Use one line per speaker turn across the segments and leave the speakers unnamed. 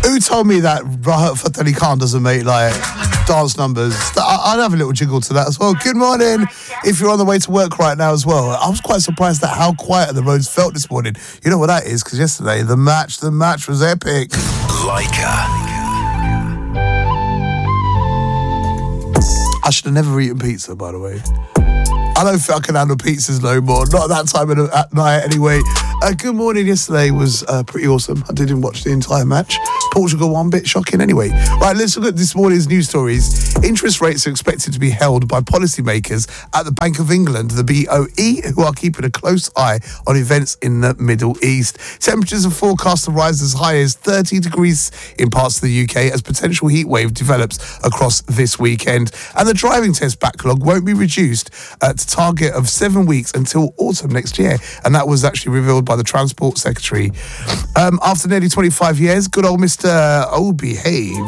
Who told me that Rahat Fateh Ali Khan doesn't make like dance numbers? I'd have a little jiggle to that as well. Good morning. If you're on the way to work right now as well, I was quite surprised at how quiet the roads felt this morning. You know what that is? Because yesterday the match was epic.
Leica.
I should have never eaten pizza, by the way. I don't think I can handle pizzas no more. Not at that time at night anyway. Good morning yesterday was pretty awesome. I didn't watch the entire match. Portugal won, bit shocking anyway. Right, let's look at this morning's news stories. Interest rates are expected to be held by policymakers at the Bank of England, the BOE, who are keeping a close eye on events in the Middle East. Temperatures are forecast to rise as high as 30 degrees in parts of the UK as potential heat wave develops across this weekend. And the driving test backlog won't be reduced to target of 7 weeks until autumn next year. And that was actually revealed by the Transport Secretary. After nearly 25 years, good old Mr. Behave.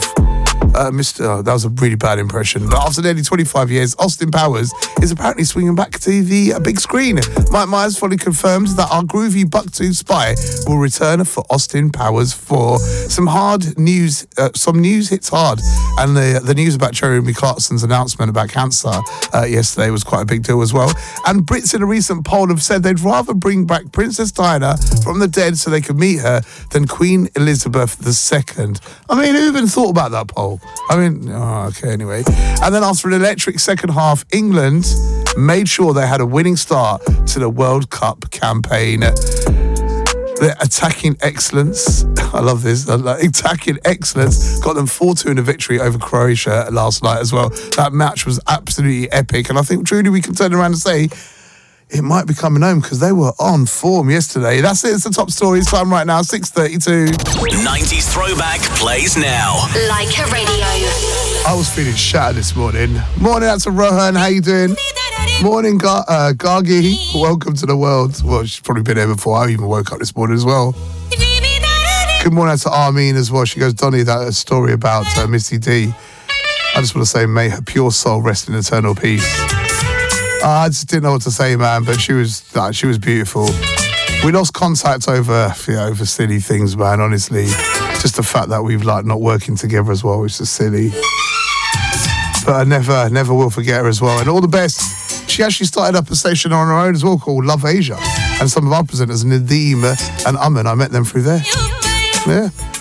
That was a really bad impression. But after nearly 25 years, Austin Powers is apparently swinging back to the big screen. Mike Myers fully confirmed that our groovy bucktooth spy will return for Austin Powers 4. Some news hits hard. And the news about Jeremy Clarkson's announcement about cancer yesterday was quite a big deal as well. And Brits in a recent poll have said they'd rather bring back Princess Diana from the dead so they could meet her than Queen Elizabeth II. I mean, who even thought about that poll? Okay, anyway. And then after an electric second half, England made sure they had a winning start to the World Cup campaign. Their attacking excellence, I love this, attacking excellence got them 4-2 in a victory over Croatia last night as well. That match was absolutely epic, and I think truly we can turn around and say it might be coming home because they were on form yesterday. That's it. It's the top stories time right now, 6:32.
90s throwback plays now.
Leica Radio.
I was feeling shattered this morning. Morning out to Rohan. How you doing? Morning, Gargi. Welcome to the world. Well, she's probably been here before. I even woke up this morning as well. Good morning out to Armin as well. She goes, Donny, that story about Missy D. I just want to say, may her pure soul rest in eternal peace. I just didn't know what to say, man, but she was beautiful. We lost contact over silly things, man, honestly. Just the fact that we've not working together as well, which is silly. But I never will forget her as well. And all the best. She actually started up a station on her own as well called Love Asia. And some of our presenters, Nadeem and Aman, I met them through there. Yeah.